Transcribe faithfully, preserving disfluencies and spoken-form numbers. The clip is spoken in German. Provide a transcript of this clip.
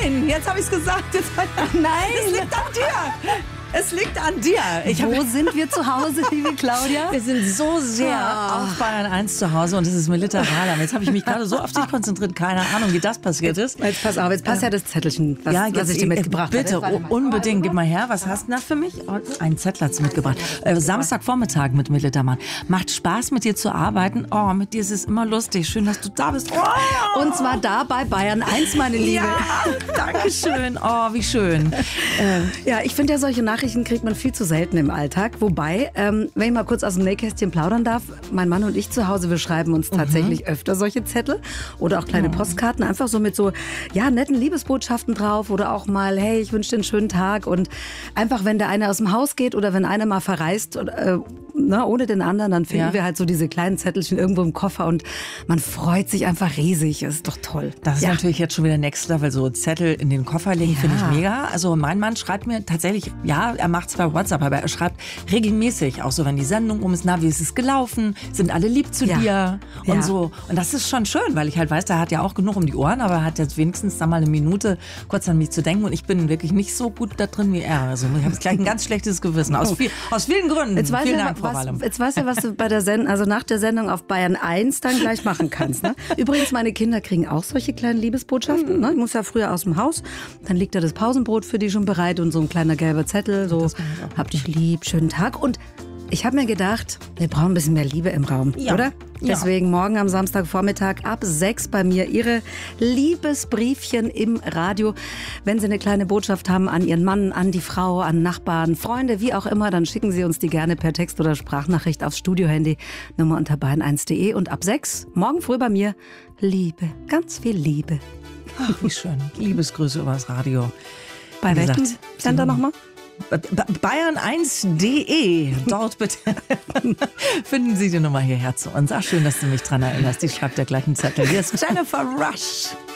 Nein, jetzt habe ich es gesagt. Jetzt, nein, es liegt an dir. Es liegt an dir. Ich Wo hab, sind wir zu Hause, liebe Claudia? Wir sind so sehr oh. auf Bayern eins zu Hause und es ist Melitta Rahlam. Jetzt habe ich mich gerade so auf dich konzentriert, keine Ahnung, wie das passiert ist. Jetzt pass auf, jetzt passt ja das Zettelchen, was, ja, was ich dir mitgebracht habe. Bitte, oh, unbedingt, gib mal her. Was hast du da für mich? Oh, einen Zettel hast du mitgebracht. Äh, Samstagvormittag mit Melitta Mann. Macht Spaß, mit dir zu arbeiten. Oh, mit dir ist es immer lustig. Schön, dass du da bist. Oh. Und zwar da bei Bayern eins, meine Liebe. Ja, danke schön. Oh, wie schön. Äh, ja, ich finde ja, solche Nachrichten kriegt man viel zu selten im Alltag. Wobei, ähm, wenn ich mal kurz aus dem Nähkästchen plaudern darf, mein Mann und ich zu Hause, wir schreiben uns tatsächlich mhm. öfter solche Zettel oder auch kleine oh. Postkarten, einfach so mit so ja, netten Liebesbotschaften drauf oder auch mal, hey, ich wünsche dir einen schönen Tag und einfach, wenn der eine aus dem Haus geht oder wenn einer mal verreist, äh, na, ohne den anderen, dann finden ja. wir halt so diese kleinen Zettelchen irgendwo im Koffer und man freut sich einfach riesig. Das ist doch toll. Das ist ja. natürlich jetzt schon wieder Next Level, so Zettel in den Koffer legen, ja. finde ich mega. Also mein Mann schreibt mir tatsächlich, ja, er macht zwar WhatsApp, aber er schreibt regelmäßig, auch so, wenn die Sendung um ist, na, wie ist es gelaufen? Sind alle lieb zu ja. dir? Und ja. so. Und das ist schon schön, weil ich halt weiß, der hat ja auch genug um die Ohren, aber er hat jetzt wenigstens da mal eine Minute kurz an mich zu denken und ich bin wirklich nicht so gut da drin wie er. Also ich habe jetzt gleich ein ganz schlechtes Gewissen. Aus, viel, aus vielen Gründen. Jetzt weiß Vielen ja, Dank, Frau was, Rahlam. Jetzt weißt du, was du bei der Sendung, also nach der Sendung auf Bayern eins dann gleich machen kannst. Ne? Übrigens, meine Kinder kriegen auch solche kleinen Liebesbotschaften. Ne? Ich muss ja früher aus dem Haus, dann liegt da das Pausenbrot für die schon bereit und so ein kleiner gelber Zettel, so, hab dich lieb, schönen Tag. Und ich habe mir gedacht, wir brauchen ein bisschen mehr Liebe im Raum, ja. oder? Ja. Deswegen morgen am Samstagvormittag ab sechs bei mir Ihre Liebesbriefchen im Radio. Wenn Sie eine kleine Botschaft haben an Ihren Mann, an die Frau, an Nachbarn, Freunde, wie auch immer, dann schicken Sie uns die gerne per Text oder Sprachnachricht aufs Studiohandy, Nummer unter bayern eins punkt de und ab sechs, morgen früh bei mir, Liebe, ganz viel Liebe. Ach, wie schön. Liebesgrüße übers Radio. Bei Wie welchem gesagt, Sender nochmal? bayern eins punkt de. Dort bitte finden Sie die Nummer hierher zu uns. Ach, schön, dass du mich dran erinnerst. Ich schreibe dir gleich einen Zettel. Hier ist Jennifer Rush.